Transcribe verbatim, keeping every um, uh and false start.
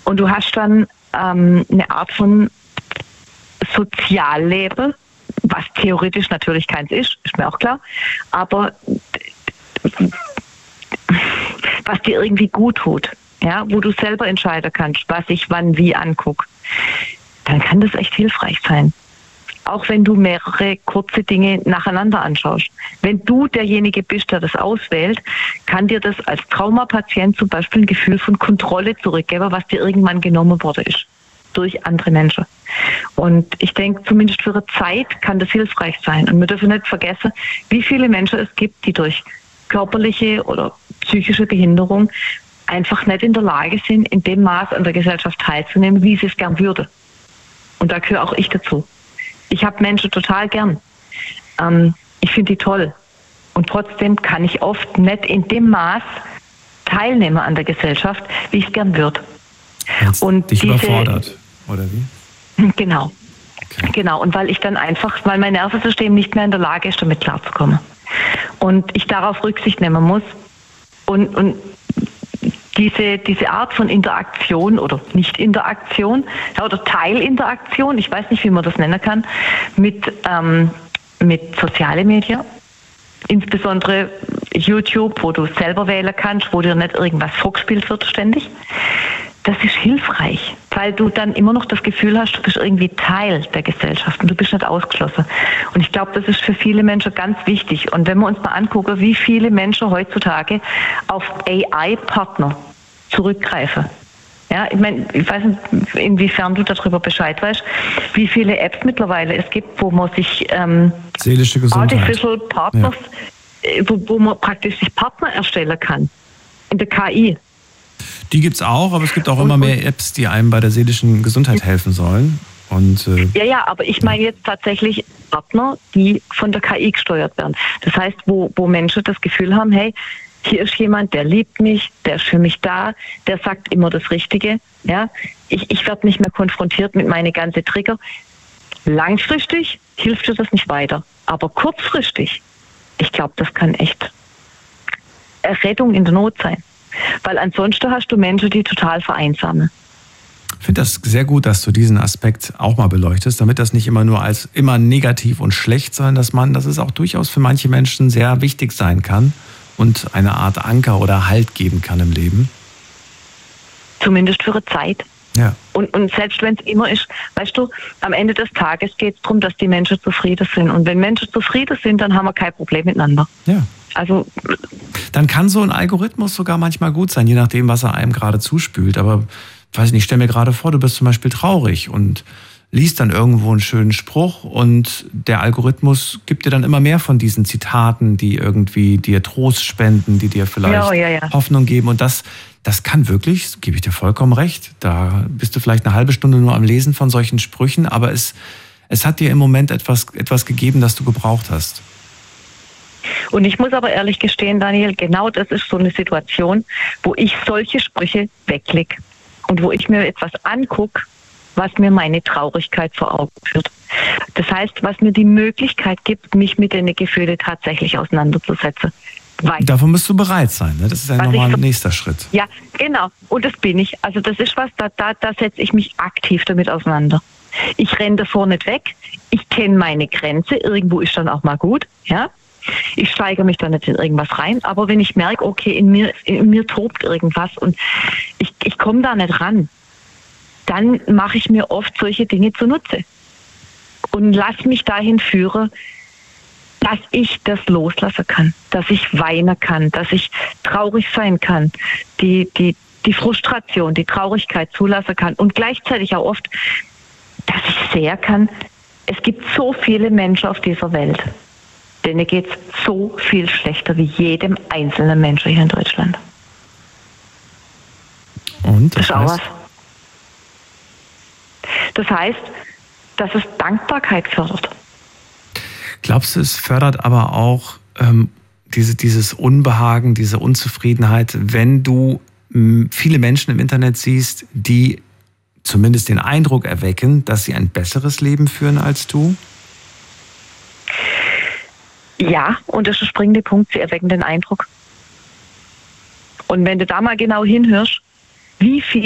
Und du hast dann ähm, eine Art von Sozialleben, was theoretisch natürlich keins ist, ist mir auch klar, aber was dir irgendwie gut tut, ja, wo du selber entscheiden kannst, was ich wann wie angucke, dann kann das echt hilfreich sein. Auch wenn du mehrere kurze Dinge nacheinander anschaust. Wenn du derjenige bist, der das auswählt, kann dir das als Traumapatient zum Beispiel ein Gefühl von Kontrolle zurückgeben, was dir irgendwann genommen worden ist durch andere Menschen. Und ich denke, zumindest für eine Zeit kann das hilfreich sein. Und wir dürfen nicht vergessen, wie viele Menschen es gibt, die durch körperliche oder psychische Behinderung einfach nicht in der Lage sind, in dem Maß an der Gesellschaft teilzunehmen, wie sie es gern würde. Und da gehöre auch ich dazu. Ich habe Menschen total gern. Ähm, ich finde die toll. Und trotzdem kann ich oft nicht in dem Maß teilnehmen an der Gesellschaft, wie ich es gern würde. Und dich diese, überfordert, oder wie? Genau. Okay. Genau. Und weil ich dann einfach, weil mein Nervensystem nicht mehr in der Lage ist, damit klarzukommen. Und ich darauf Rücksicht nehmen muss. Und, und diese, diese Art von Interaktion oder Nicht-Interaktion ja, oder Teilinteraktion, ich weiß nicht, wie man das nennen kann, mit, ähm, mit sozialen Medien, insbesondere YouTube, wo du selber wählen kannst, wo dir nicht irgendwas vorgespielt wird ständig, das ist hilfreich, weil du dann immer noch das Gefühl hast, du bist irgendwie Teil der Gesellschaft und du bist nicht ausgeschlossen. Und ich glaube, das ist für viele Menschen ganz wichtig. Und wenn wir uns mal angucken, wie viele Menschen heutzutage auf A I-Partner zurückgreifen. Ja, ich meine, ich weiß nicht, inwiefern du darüber Bescheid weißt, wie viele Apps mittlerweile es gibt, wo man sich ähm, seelische Gesundheit. Artificial Partners, ja. wo, wo man praktisch sich Partner erstellen kann in der K I. Die gibt es auch, aber es gibt auch immer mehr Apps, die einem bei der seelischen Gesundheit helfen sollen. Und, äh, ja, ja, aber ich meine jetzt tatsächlich Partner, die von der K I gesteuert werden. Das heißt, wo, wo Menschen das Gefühl haben, hey, hier ist jemand, der liebt mich, der ist für mich da, der sagt immer das Richtige. Ja, ich, ich werde nicht mehr konfrontiert mit meinen ganzen Trigger. Langfristig hilft dir das nicht weiter. Aber kurzfristig, ich glaube, das kann echt eine Rettung in der Not sein. Weil ansonsten hast du Menschen, die total vereinsamen. Ich finde das sehr gut, dass du diesen Aspekt auch mal beleuchtest, damit das nicht immer nur als immer negativ und schlecht sein, dass man, dass es auch durchaus für manche Menschen sehr wichtig sein kann und eine Art Anker oder Halt geben kann im Leben. Zumindest für eine Zeit. Ja. Und, und selbst wenn es immer ist, weißt du, am Ende des Tages geht es darum, dass die Menschen zufrieden sind. Und wenn Menschen zufrieden sind, dann haben wir kein Problem miteinander. Ja. Also, dann kann so ein Algorithmus sogar manchmal gut sein, je nachdem, was er einem gerade zuspült. Aber, weiß nicht, stell mir gerade vor, du bist zum Beispiel traurig und liest dann irgendwo einen schönen Spruch und der Algorithmus gibt dir dann immer mehr von diesen Zitaten, die irgendwie dir Trost spenden, die dir vielleicht ja, ja, ja. Hoffnung geben. Und das, das kann wirklich, gebe ich dir vollkommen recht, da bist du vielleicht eine halbe Stunde nur am Lesen von solchen Sprüchen, aber es, es hat dir im Moment etwas, etwas gegeben, das du gebraucht hast. Und ich muss aber ehrlich gestehen, Daniel, genau das ist so eine Situation, wo ich solche Sprüche wegklicke und wo ich mir etwas angucke, was mir meine Traurigkeit vor Augen führt. Das heißt, was mir die Möglichkeit gibt, mich mit den Gefühlen tatsächlich auseinanderzusetzen. Weil davon musst du bereit sein, ne? Das ist ja nochmal ein nächster Schritt. Ja, genau. Und das bin ich. Also das ist was, da, da, da setze ich mich aktiv damit auseinander. Ich renne davor nicht weg. Ich kenne meine Grenze. Irgendwo ist dann auch mal gut, ja. Ich steigere mich da nicht in irgendwas rein, aber wenn ich merke, okay, in mir, in mir tobt irgendwas und ich, ich komme da nicht ran, dann mache ich mir oft solche Dinge zunutze und lasse mich dahin führen, dass ich das loslassen kann, dass ich weinen kann, dass ich traurig sein kann, die, die, die Frustration, die Traurigkeit zulassen kann und gleichzeitig auch oft, dass ich sehen kann, es gibt so viele Menschen auf dieser Welt, denen geht es so viel schlechter wie jedem einzelnen Menschen hier in Deutschland. Und das, das heißt? Was. Das heißt, dass es Dankbarkeit fördert. Glaubst du, es fördert aber auch ähm, diese, dieses Unbehagen, diese Unzufriedenheit, wenn du m, viele Menschen im Internet siehst, die zumindest den Eindruck erwecken, dass sie ein besseres Leben führen als du? Ja, und das ist der springende Punkt, sie erwecken den Eindruck. Und wenn du da mal genau hinhörst, wie viel